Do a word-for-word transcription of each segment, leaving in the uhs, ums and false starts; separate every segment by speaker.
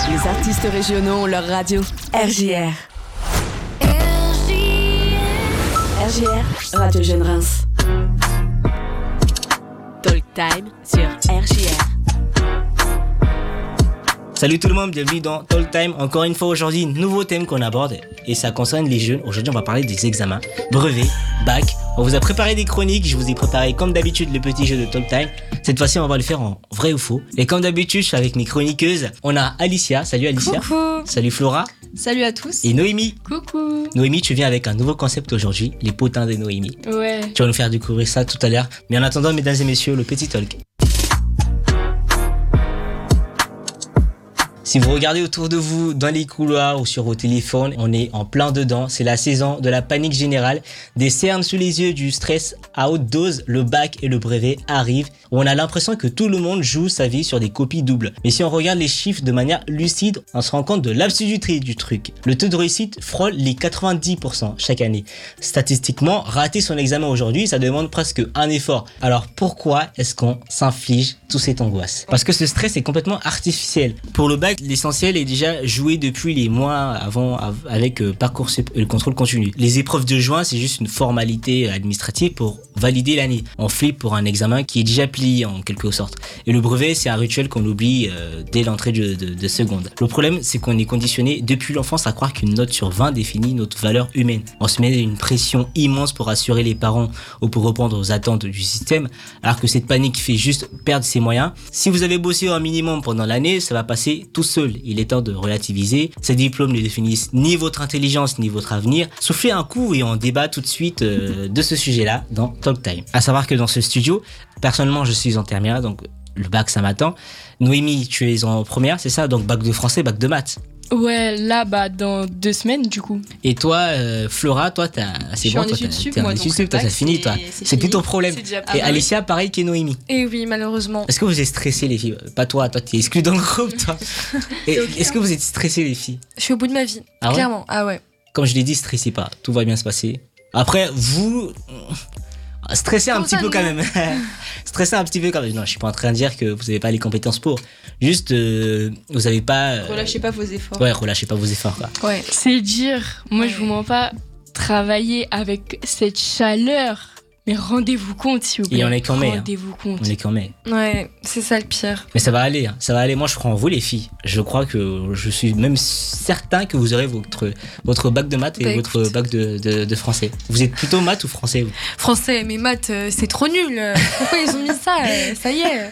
Speaker 1: Les artistes régionaux ont leur radio. R J R. R J R, Radio Jeune Reims. Talk Time sur R J R.
Speaker 2: Salut tout le monde, bienvenue dans Talk Time. Encore une fois aujourd'hui, nouveau thème qu'on aborde et ça concerne les jeunes. Aujourd'hui, on va parler des examens, brevets, bac. On vous a préparé des chroniques, je vous ai préparé comme d'habitude le petit jeu de Talk Time. Cette fois-ci, on va le faire en vrai ou faux. Et comme d'habitude, je suis avec mes chroniqueuses. On a Alicia, salut Alicia.
Speaker 3: Coucou.
Speaker 2: Salut Flora.
Speaker 3: Salut à tous.
Speaker 2: Et Noémie.
Speaker 3: Coucou.
Speaker 2: Noémie, tu viens avec un nouveau concept aujourd'hui, les potins de Noémie.
Speaker 3: Ouais.
Speaker 2: Tu vas nous faire découvrir ça tout à l'heure. Mais en attendant, mesdames et messieurs, le petit talk. Si vous regardez autour de vous, dans les couloirs ou sur vos téléphones, on est en plein dedans. C'est la saison de la panique générale, des cernes sous les yeux, du stress à haute dose. Le bac et le brevet arrivent. On a l'impression que tout le monde joue sa vie sur des copies doubles. Mais si on regarde les chiffres de manière lucide, on se rend compte de l'absurdité du truc. Le taux de réussite frôle les quatre-vingt-dix pour cent chaque année. Statistiquement, rater son examen aujourd'hui, ça demande presque un effort. Alors pourquoi est-ce qu'on s'inflige toute cette angoisse ? Parce que ce stress est complètement artificiel. Pour le bac, l'essentiel est déjà joué depuis les mois avant avec euh, Parcoursup et le contrôle continu. Les épreuves de juin, c'est juste une formalité administrative pour valider l'année. On flippe pour un examen qui est déjà plié en quelque sorte. Et le brevet, c'est un rituel qu'on oublie euh, dès l'entrée de, de, de seconde. Le problème, c'est qu'on est conditionné depuis l'enfance à croire qu'une note sur vingt définit notre valeur humaine. On se met une pression immense pour assurer les parents ou pour répondre aux attentes du système, alors que cette panique fait juste perdre ses moyens. Si vous avez bossé un minimum pendant l'année, ça va passer tout seul. Il est temps de relativiser. Ces diplômes ne définissent ni votre intelligence ni votre avenir. Soufflez un coup et on débat tout de suite euh, de ce sujet-là dans Talk Time. À savoir que dans ce studio, personnellement, je suis en terminale, donc le bac ça m'attend. Noémie, tu es en première, c'est ça ? Donc bac de français, bac de maths.
Speaker 3: Ouais, là, bah, dans deux semaines, du coup.
Speaker 2: Et toi, euh, Flora, toi, t'as, c'est
Speaker 3: je
Speaker 2: bon,
Speaker 3: suis
Speaker 2: toi,
Speaker 3: en études
Speaker 2: t'as,
Speaker 3: sup,
Speaker 2: t'es en
Speaker 3: moi,
Speaker 2: études
Speaker 3: donc
Speaker 2: sup, toi,
Speaker 3: bac,
Speaker 2: c'est fini, toi.
Speaker 3: c'est
Speaker 2: C'est plus
Speaker 3: fini.
Speaker 2: ton problème.
Speaker 3: C'est déjà
Speaker 2: Et
Speaker 3: pas
Speaker 2: Alicia, pareil que Noémie.
Speaker 4: Et oui, malheureusement.
Speaker 2: Est-ce que vous êtes stressés, les filles ? Pas toi, toi, t'es exclue dans le groupe, toi. Et,
Speaker 4: okay,
Speaker 2: est-ce que vous êtes stressés, les filles ?
Speaker 4: Je suis au bout de ma vie,
Speaker 2: ah ouais
Speaker 4: clairement. Ah ouais.
Speaker 2: Comme je l'ai dit, stressez pas, tout va bien se passer. Après, vous... Stressez un
Speaker 4: Comment
Speaker 2: petit
Speaker 4: ça,
Speaker 2: peu quand
Speaker 4: non
Speaker 2: même. Stressez un petit peu quand même. Non, je suis pas en train de dire que vous n'avez pas les compétences pour. Juste, euh, vous n'avez pas. Euh...
Speaker 3: Relâchez pas vos efforts.
Speaker 2: Ouais, relâchez pas vos efforts, quoi.
Speaker 4: Ouais.
Speaker 3: C'est dire, moi
Speaker 4: ouais.
Speaker 3: je vous mens pas, travailler avec cette chaleur. Mais rendez-vous compte, s'il vous plaît.
Speaker 2: Et on est qu'en mai.
Speaker 3: Rendez-vous
Speaker 2: hein.
Speaker 3: compte.
Speaker 2: On est qu'en mai.
Speaker 4: Ouais, c'est ça le pire.
Speaker 2: Mais ça va aller, hein. Ça va aller. Moi, je crois en vous, les filles. Je crois que je suis même certain que vous aurez votre, votre bac de maths et
Speaker 4: bah,
Speaker 2: votre
Speaker 4: écoute.
Speaker 2: bac de, de, de français. Vous êtes plutôt maths ou français, vous ?
Speaker 4: Français, mais maths, euh, c'est trop nul. Pourquoi ils ont mis ça euh, Ça y est.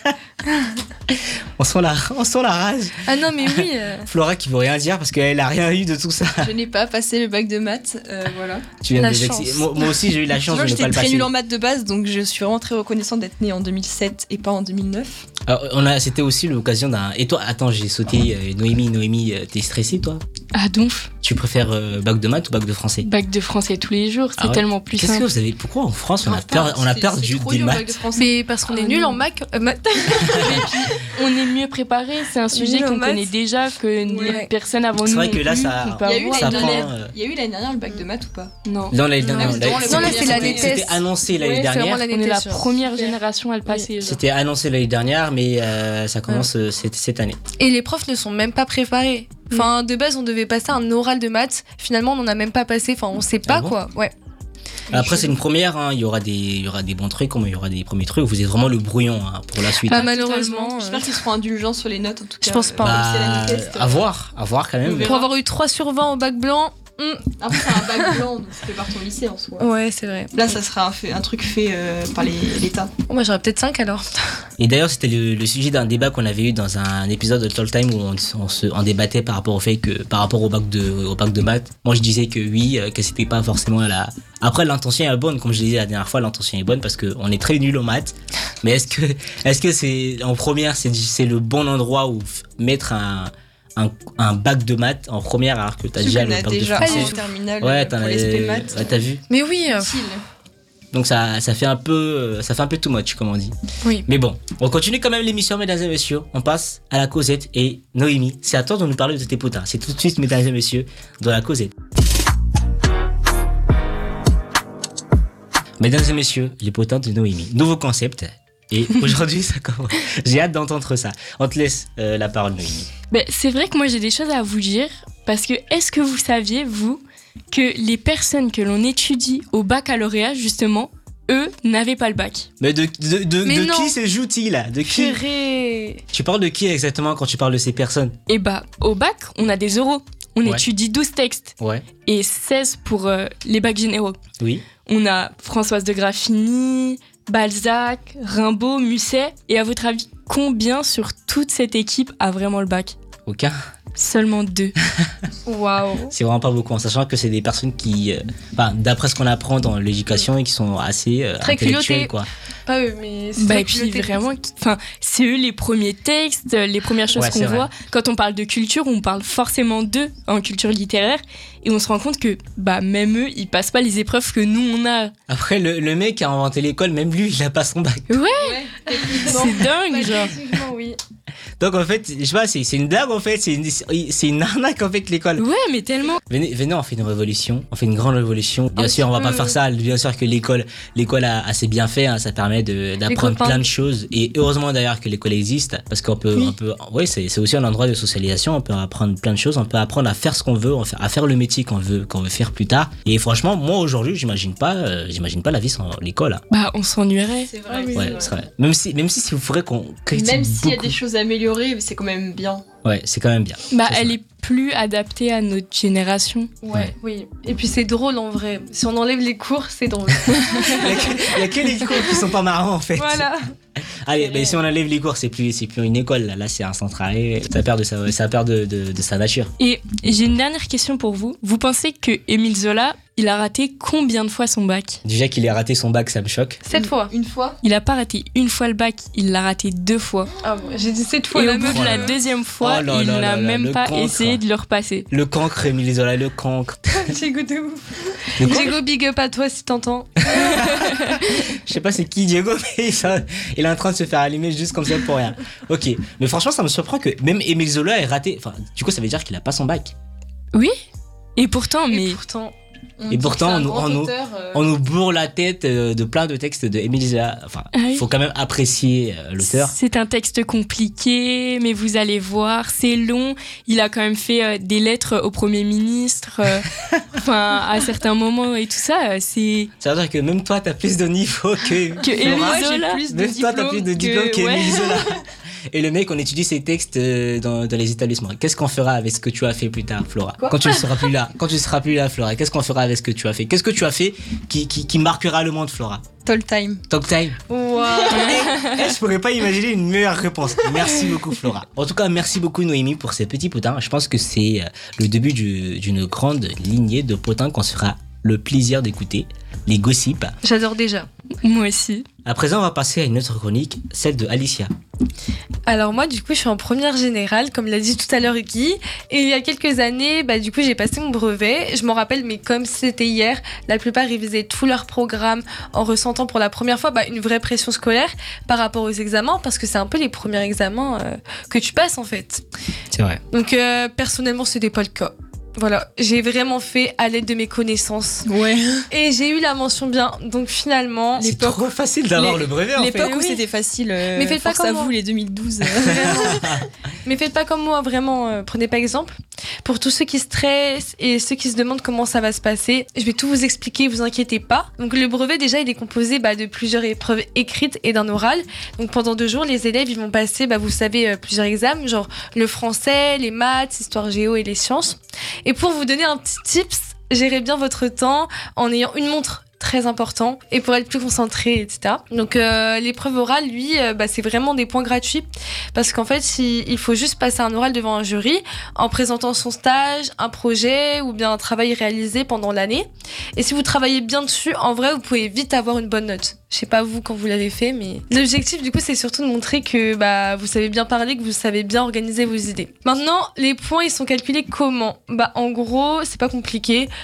Speaker 2: On sent la, on sent la rage.
Speaker 4: Ah non, mais oui. Euh...
Speaker 2: Flora qui veut rien dire parce qu'elle a rien eu de tout ça.
Speaker 3: Je n'ai pas passé le bac de maths, euh, voilà.
Speaker 2: Tu viens
Speaker 4: La
Speaker 2: de
Speaker 4: chance.
Speaker 2: vexer. Moi, moi aussi, j'ai eu la chance
Speaker 3: Moi,
Speaker 2: de ne pas
Speaker 3: j'étais
Speaker 2: le
Speaker 3: très
Speaker 2: passer.
Speaker 3: nulle en maths de base, donc je suis vraiment très reconnaissante d'être née en deux mille sept et pas en deux mille neuf.
Speaker 2: Alors, on a, c'était aussi l'occasion d'un. Et toi, attends, j'ai sauté euh, Noémie. Noémie, euh, t'es stressée, toi ?
Speaker 3: Ah, donf.
Speaker 2: Tu préfères euh, bac de maths ou bac de français ?
Speaker 3: Bac de français tous les jours, c'est
Speaker 2: Ah ouais
Speaker 3: tellement plus
Speaker 2: Qu'est-ce que
Speaker 3: simple.
Speaker 2: vous avez ? Pourquoi en France on a peur, on a peur du, des maths ?
Speaker 4: Mais parce qu'on
Speaker 3: Ah
Speaker 4: est nul
Speaker 3: non.
Speaker 4: en maths. Euh, maths.
Speaker 3: Et puis, on est mieux préparé. C'est un sujet
Speaker 4: Nul en
Speaker 3: qu'on
Speaker 4: maths.
Speaker 3: connaît déjà, que
Speaker 4: Ouais.
Speaker 3: les personnes avant
Speaker 2: C'est
Speaker 3: nous.
Speaker 2: vrai que
Speaker 3: ont
Speaker 2: là,
Speaker 3: eu,
Speaker 2: ça-
Speaker 3: qu'on peut
Speaker 2: Il
Speaker 3: y
Speaker 2: y
Speaker 3: a
Speaker 2: eu
Speaker 3: avoir.
Speaker 2: ça
Speaker 3: Ça
Speaker 2: prend,
Speaker 3: prend-
Speaker 2: euh,
Speaker 3: Il y a eu l'année dernière le bac de maths ou pas ? Non.
Speaker 2: Dans l'année dernière.
Speaker 4: Non,
Speaker 2: là,
Speaker 3: non,
Speaker 2: c'était-
Speaker 3: là, c'est
Speaker 4: l'année
Speaker 2: c'était- C'était
Speaker 4: test.
Speaker 2: annoncé l'année
Speaker 3: Ouais, c'est
Speaker 2: dernière.
Speaker 4: vraiment l'année
Speaker 3: On est la
Speaker 4: test, genre.
Speaker 3: première
Speaker 4: Super.
Speaker 3: génération à le passer. genre.
Speaker 2: C'était annoncé l'année dernière, mais euh, ça commence euh, cette, cette année.
Speaker 4: Et les profs ne sont même pas préparés. Enfin, de base, on devait passer un oral de maths. Finalement, on n'en a même pas passé. Enfin, on sait pas
Speaker 2: Ah bon
Speaker 4: quoi. Ouais.
Speaker 2: Après, c'est une première. Hein. Il y aura des, il y aura des bons trucs, comme il y aura des premiers trucs. Vous êtes vraiment le brouillon hein, pour la suite.
Speaker 4: Pas
Speaker 2: Hein.
Speaker 4: malheureusement.
Speaker 3: Totalement.
Speaker 4: euh,
Speaker 3: J'espère qu'ils seront indulgents sur les notes en tout cas.
Speaker 4: Je pense pas.
Speaker 2: Bah,
Speaker 3: C'est l'année test, euh,
Speaker 2: à voir, à voir quand même.
Speaker 3: on verra.
Speaker 4: Pour avoir eu trois sur vingt au bac blanc. hmm,
Speaker 3: Après, c'est un bac blanc, donc c'est par ton lycée en soi.
Speaker 4: Ouais, c'est vrai.
Speaker 3: Là, ça sera un, fait- un truc fait euh, par les- l'État.
Speaker 4: Oh, moi, j'aurais peut-être cinq alors.
Speaker 2: Et d'ailleurs, c'était le, le sujet d'un débat qu'on avait eu dans un épisode de Talk Time où on, on se on débattait par rapport au fait que, par rapport au bac de, au bac de maths. Moi, je disais que oui, euh, que c'était pas forcément la. Après, l'intention est bonne, comme je disais la dernière fois, l'intention est bonne parce qu'on est très nul en maths. Mais est-ce que, est-ce que c'est, en première, c'est, c'est le bon endroit où f- mettre un, un, un bac de maths en première alors que t'as
Speaker 3: Tu
Speaker 2: déjà
Speaker 3: connais
Speaker 2: le bac de
Speaker 3: déjà
Speaker 2: français?
Speaker 3: en terminale
Speaker 2: Ouais,
Speaker 3: euh,
Speaker 2: t'en
Speaker 3: pour
Speaker 2: as,
Speaker 3: les S P maths.
Speaker 2: ouais, t'as vu.
Speaker 4: Mais oui. euh,
Speaker 3: Utile.
Speaker 2: Donc ça, ça fait un peu, ça fait un peu too much, comme on dit.
Speaker 4: Oui.
Speaker 2: Mais bon, on continue quand même l'émission, mesdames et messieurs. On passe à la causette et Noémie, c'est à toi de nous parler de tes potins. C'est tout de suite, mesdames et messieurs, dans la causette. Mesdames et messieurs, les potins de Noémie. Nouveau concept. Et aujourd'hui, ça commence. J'ai hâte d'entendre ça. On te laisse euh, la parole, Noémie.
Speaker 3: Ben, c'est vrai que moi j'ai des choses à vous dire, parce que est-ce que vous saviez, vous, que les personnes que l'on étudie au baccalauréat, justement, eux, n'avaient pas le bac?
Speaker 2: Mais de, de, de,
Speaker 4: Mais
Speaker 2: de
Speaker 4: non.
Speaker 2: qui se joue-t-il là? De qui?
Speaker 4: Purée.
Speaker 2: Tu parles de qui exactement quand tu parles de ces personnes?
Speaker 3: Et bah, au bac, on a des oraux. On
Speaker 2: Ouais.
Speaker 3: étudie douze textes
Speaker 2: Ouais.
Speaker 3: et seize pour euh, les bacs généraux.
Speaker 2: Oui.
Speaker 3: On a Françoise de Graffigny, Balzac, Rimbaud, Musset. Et à votre avis, combien sur toute cette équipe a vraiment le bac?
Speaker 2: Aucun.
Speaker 3: Seulement deux.
Speaker 4: Waouh.
Speaker 2: C'est vraiment pas beaucoup, en sachant que c'est des personnes qui, euh, enfin, d'après ce qu'on apprend dans l'éducation, et qui sont assez euh,
Speaker 4: Très
Speaker 2: intellectuelles,
Speaker 4: culottées.
Speaker 2: quoi.
Speaker 4: Pas eux, mais c'est
Speaker 3: Bah,
Speaker 4: très
Speaker 3: et puis
Speaker 4: culotté.
Speaker 3: vraiment, enfin, c'est eux les premiers textes, les premières choses
Speaker 2: Ouais,
Speaker 3: qu'on
Speaker 2: c'est vrai.
Speaker 3: voit. Quand on parle de culture, on parle forcément d'eux en culture littéraire. Et on se rend compte que bah, même eux, ils passent pas les épreuves que nous, on a.
Speaker 2: Après, le, le mec qui a inventé l'école, même lui, il a pas son bac.
Speaker 4: Ouais,
Speaker 3: C'est dingue, genre.
Speaker 4: effectivement, oui.
Speaker 2: Donc en fait, je sais pas, c'est c'est une blague en fait, c'est une, c'est une arnaque en fait l'école.
Speaker 3: Ouais, mais tellement.
Speaker 2: Venez, venez, on fait une révolution, on fait une grande révolution. Bien
Speaker 4: Un
Speaker 2: sûr, on va
Speaker 4: petit
Speaker 2: pas
Speaker 4: peu.
Speaker 2: faire ça. Bien sûr que l'école, l'école a, a ses bienfaits, hein, ça permet de- d'apprendre
Speaker 4: copains.
Speaker 2: plein de choses. Et heureusement d'ailleurs que l'école existe, parce qu'on peut,
Speaker 3: Oui.
Speaker 2: on peut, ouais, c'est c'est aussi un endroit de socialisation. On peut apprendre plein de choses, on peut apprendre à faire ce qu'on veut, à faire le métier qu'on veut, qu'on veut faire plus tard. Et franchement, moi aujourd'hui, j'imagine pas, euh, j'imagine pas la vie sans l'école. hein.
Speaker 3: Bah, on s'ennuierait.
Speaker 5: C'est vrai.
Speaker 2: Ouais, c'est vrai. Même si, même si, il faudrait qu'on critique
Speaker 5: Même s'il y a
Speaker 2: beaucoup.
Speaker 5: des choses à améliorer, c'est quand même bien.
Speaker 2: Ouais, c'est quand même bien.
Speaker 3: Bah,
Speaker 2: C'est
Speaker 3: elle
Speaker 2: ça.
Speaker 3: est plus adaptée à notre génération.
Speaker 2: Ouais.
Speaker 4: Oui. Et puis c'est drôle en vrai. Si on enlève les cours, c'est drôle.
Speaker 2: Il y a que- il y a que les cours qui sont pas marrants en fait.
Speaker 4: Voilà.
Speaker 2: Allez, mais si on enlève les cours, c'est plus, c'est plus une école là, là c'est un centre arrêt. Ça perd de sa, ça perd de, de, de sa nature.
Speaker 3: Et j'ai une dernière question pour vous. Vous pensez que Émile Zola, il a raté combien de fois son bac?
Speaker 2: Déjà qu'il ait raté son bac, ça me choque.
Speaker 4: Sept fois.
Speaker 5: Une fois.
Speaker 3: Il a pas raté une fois le bac, il l'a raté deux fois.
Speaker 4: Ah bon, j'ai dit sept fois
Speaker 3: Et
Speaker 4: la
Speaker 3: au bout
Speaker 4: meuf.
Speaker 3: de la
Speaker 4: euh,
Speaker 3: deuxième fois,
Speaker 2: Oh là
Speaker 3: il
Speaker 2: là là
Speaker 3: n'a
Speaker 2: là,
Speaker 3: même
Speaker 2: le
Speaker 3: pas
Speaker 2: cancre.
Speaker 3: essayé de le repasser.
Speaker 2: Le cancre, Émile Zola, le cancre.
Speaker 4: J'ai goûté ouf.
Speaker 2: Le cancre,
Speaker 4: Diego, big up à toi si t'entends.
Speaker 2: je sais pas c'est qui Diego, mais ça, il est en train de se faire allumer juste comme ça pour rien. Ok, mais franchement, ça me surprend que même Émile Zola ait raté. Enfin, du coup, ça veut dire qu'il a pas son bac.
Speaker 3: Et pourtant, mais
Speaker 4: Et pourtant,
Speaker 5: On
Speaker 2: Et
Speaker 5: dit
Speaker 2: pourtant,
Speaker 5: que c'est un
Speaker 2: on-
Speaker 5: grand
Speaker 2: on nous-
Speaker 5: auteur, euh,
Speaker 2: On nous bourre la tête euh, de plein de textes de Émile Zola. Enfin,
Speaker 3: Ah oui.
Speaker 2: faut quand même apprécier euh, l'auteur.
Speaker 3: c'est un texte compliqué, mais vous allez voir, c'est long. Il a quand même fait euh, des lettres au Premier ministre, euh, enfin, à certains moments et tout ça. euh, C'est
Speaker 2: Ça veut dire que même toi, t'as plus de niveau que.
Speaker 3: que Émile
Speaker 5: moi, j'ai
Speaker 3: Zola.
Speaker 5: plus de
Speaker 2: Même toi, t'as plus de diplômes
Speaker 3: que-
Speaker 2: qu'Émile
Speaker 3: ouais.
Speaker 2: Zola. Et le mec, on étudie ses textes euh, dans, dans les établissements. Qu'est-ce qu'on fera avec ce que tu as fait plus tard, Flora?
Speaker 5: Quoi
Speaker 2: Quand tu ne seras plus là, quand tu ne seras plus là, Flora, qu'est-ce qu'on fera avec ce que tu as fait? Qu'est-ce que tu as fait qui, qui, qui marquera le monde, Flora?
Speaker 5: Talk time.
Speaker 2: Talk time.
Speaker 4: waouh.
Speaker 2: Eh, je pourrais pas imaginer une meilleure réponse. Merci beaucoup, Flora. En tout cas, merci beaucoup, Noémie, pour ces petits potins. Je pense que c'est euh, le début du- d'une grande lignée de potins qu'on se fera le plaisir d'écouter, les gossips.
Speaker 4: J'adore déjà.
Speaker 3: Moi aussi.
Speaker 2: À présent, on va passer à une autre chronique, celle de Alicia.
Speaker 4: Alors moi du coup je suis en première générale comme l'a dit tout à l'heure Guy et il y a quelques années bah du coup j'ai passé mon brevet, je m'en rappelle mais comme c'était hier, la plupart révisaient tout leur programme en ressentant pour la première fois bah, une vraie pression scolaire par rapport aux examens parce que c'est un peu les premiers examens euh, que tu passes en fait.
Speaker 2: C'est vrai.
Speaker 4: Donc euh, personnellement c'était pas le cas. Voilà, j'ai vraiment fait à l'aide de mes connaissances
Speaker 5: Ouais.
Speaker 4: et j'ai eu la mention bien donc finalement
Speaker 2: C'est trop facile d'avoir
Speaker 5: les-
Speaker 2: le brevet, en fait.
Speaker 5: L'époque où
Speaker 4: Oui.
Speaker 5: c'était facile. euh,
Speaker 4: Mais faites pas
Speaker 5: force
Speaker 4: comme
Speaker 5: à
Speaker 4: moi.
Speaker 5: vous, les deux mille douze. euh.
Speaker 4: Mais faites pas comme moi, vraiment, euh, prenez pas exemple. Pour tous ceux qui stressent et ceux qui se demandent comment ça va se passer, je vais tout vous expliquer, vous inquiétez pas. Donc le brevet déjà il est composé bah, de plusieurs épreuves écrites et d'un oral. Donc pendant deux jours les élèves ils vont passer, bah, vous savez, euh, plusieurs examens, genre le français, les maths, histoire géo et les sciences. Et pour vous donner un petit tips, gérez bien votre temps en ayant une montre très important et pour être plus concentré, et cetera. Donc euh, l'épreuve orale, lui, euh, bah, c'est vraiment des points gratuits parce qu'en fait, il, il faut juste passer un oral devant un jury en présentant son stage, un projet ou bien un travail réalisé pendant l'année. Et si vous travaillez bien dessus, en vrai, vous pouvez vite avoir une bonne note. Je sais pas vous quand vous l'avez fait, mais l'objectif du coup, c'est surtout de montrer que bah, vous savez bien parler, que vous savez bien organiser vos idées. Maintenant, les points, ils sont calculés comment? Bah en gros, c'est pas compliqué.